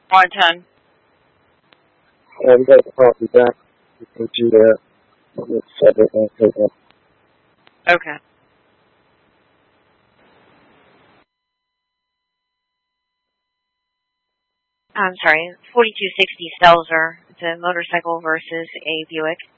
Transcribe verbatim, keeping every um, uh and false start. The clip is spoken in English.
one ten. Uh, we got the property back. We can do that. Let's set it and take it. Okay. I'm sorry, forty-two sixty Stelzer. It's a motorcycle versus a Buick.